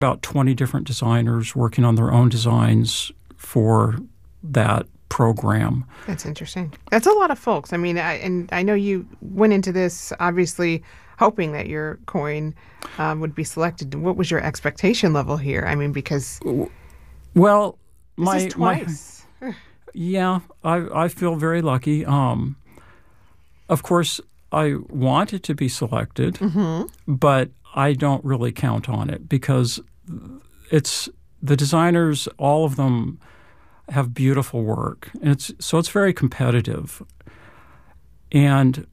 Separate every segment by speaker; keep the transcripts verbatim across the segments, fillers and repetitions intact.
Speaker 1: about twenty different designers working on their own designs for that program.
Speaker 2: That's interesting. That's a lot of folks. I mean, I, and I know you went into this obviously hoping that your coin um, would be selected. What was your expectation level here? I mean, because
Speaker 1: well,
Speaker 2: this
Speaker 1: my
Speaker 2: is twice.
Speaker 1: My, yeah, I I feel very lucky. Um, of course, I want it to be selected, mm-hmm. but I don't really count on it because it's the designers. All of them have beautiful work, and it's so it's very competitive. And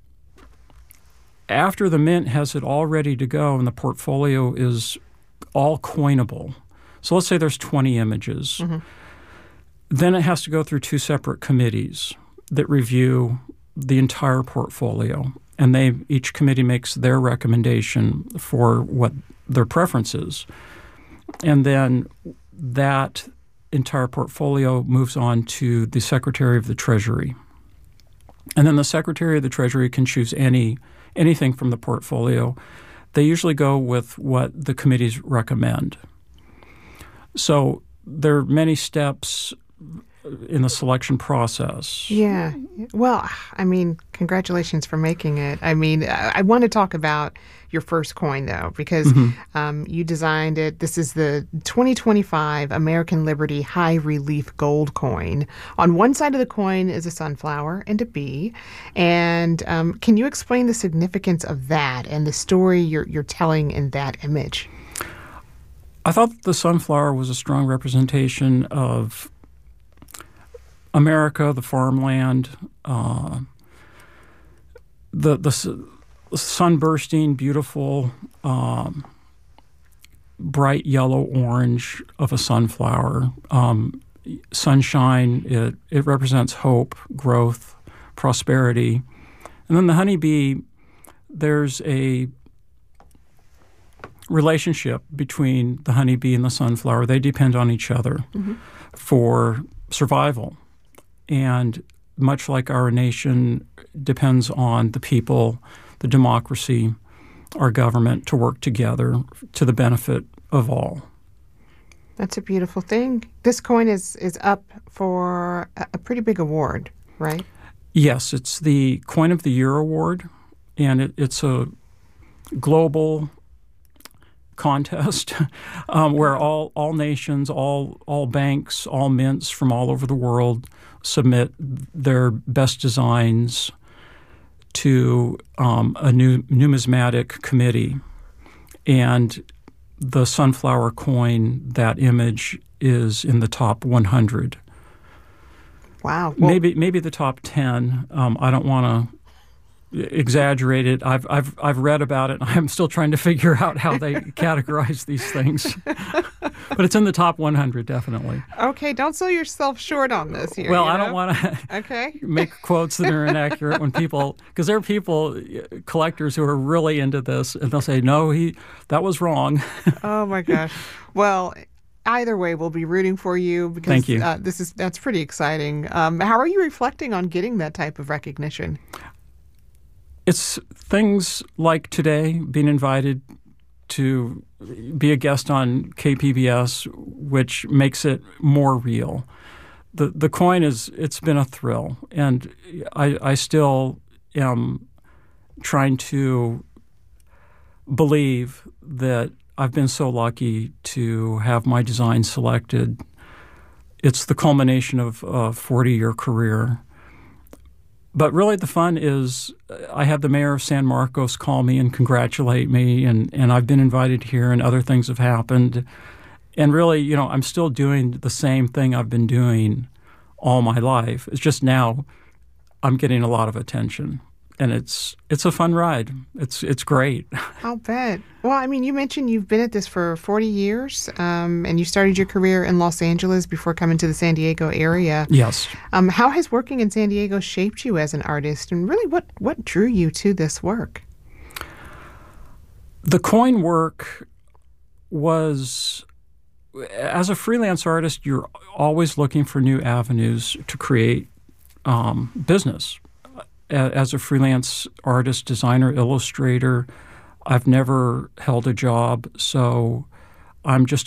Speaker 1: after the mint has it all ready to go and the portfolio is all coinable, so let's say there's twenty images, mm-hmm. then it has to go through two separate committees that review the entire portfolio, and they each committee makes their recommendation for what their preference is, and then that entire portfolio moves on to the Secretary of the Treasury. And then the Secretary of the Treasury can choose any anything from the portfolio. They usually go with what the committees recommend. So there are many steps in the selection process.
Speaker 2: Yeah. Well, I mean, congratulations for making it. I mean, I, I want to talk about your first coin, though, because mm-hmm. um, you designed it. This is the twenty twenty-five American Liberty High Relief Gold Coin. On one side of the coin is a sunflower and a bee. And um, can you explain the significance of that and the story you're, you're telling in that image?
Speaker 1: I thought the sunflower was a strong representation of America, the farmland, uh, the the sunbursting, beautiful, um, bright yellow orange of a sunflower. Um, sunshine, it, it represents hope, growth, prosperity. And then the honeybee, there's a relationship between the honeybee and the sunflower. They depend on each other mm-hmm. for survival. And much like our nation depends on the people, the democracy, our government to work together to the benefit of all.
Speaker 2: That's a beautiful thing. This coin is, is up for a pretty big award, right?
Speaker 1: Yes, it's the Coin of the Year award, and it, it's a global contest um, where all, all nations, all all banks, all mints from all over the world submit their best designs to um, a new numismatic committee. And the sunflower coin, that image, is in the top one hundred.
Speaker 2: Wow. Well,
Speaker 1: maybe maybe the top ten. Um, I don't want to exaggerate it. I've I've I've read about it. I'm still trying to figure out how they categorize these things. But it's in the top one hundred, definitely.
Speaker 2: Okay, don't sell yourself short on this here.
Speaker 1: Well,
Speaker 2: you
Speaker 1: I
Speaker 2: know?
Speaker 1: don't want to
Speaker 2: okay.
Speaker 1: make quotes that are inaccurate when people, because there are people, collectors who are really into this, and they'll say, no, he that was wrong.
Speaker 2: Oh my gosh. Well, either way, we'll be rooting for you because
Speaker 1: Thank you.
Speaker 2: Uh, this is that's pretty exciting. Um, how are you reflecting on getting that type of recognition?
Speaker 1: It's things like today, being invited to be a guest on K P B S, which makes it more real. The the coin is, it's been a thrill, and I, I still am trying to believe that I've been so lucky to have my design selected. It's the culmination of a forty-year career. But really the fun is I had the mayor of San Marcos call me and congratulate me, and, and I've been invited here and other things have happened. And really, you know, I'm still doing the same thing I've been doing all my life. It's just now I'm getting a lot of attention. And it's it's a fun ride. It's it's great.
Speaker 2: I'll bet. Well, I mean, you mentioned you've been at this for forty years, um, and you started your career in Los Angeles before coming to the San Diego area.
Speaker 1: Yes.
Speaker 2: Um, how has working in San Diego shaped you as an artist, and really what, what drew you to this work?
Speaker 1: The coin work was, as a freelance artist, you're always looking for new avenues to create um, business. As a freelance artist, designer, illustrator, I've never held a job, so I'm just